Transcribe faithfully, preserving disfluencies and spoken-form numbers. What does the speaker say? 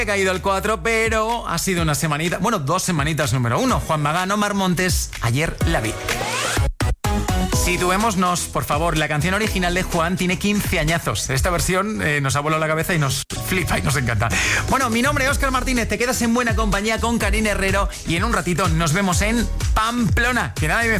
Ha caído el cuatro, pero ha sido una semanita, bueno, dos semanitas número uno. Juan Magán, Omar Montes, ayer la vi. Situémonos, por favor. La canción original de Juan tiene quince añazos. Esta versión eh, nos ha volado la cabeza y nos flipa y nos encanta. Bueno, mi nombre es Óscar Martínez. Te quedas en buena compañía con Karina Herrero y en un ratito nos vemos en Pamplona. Que nadie me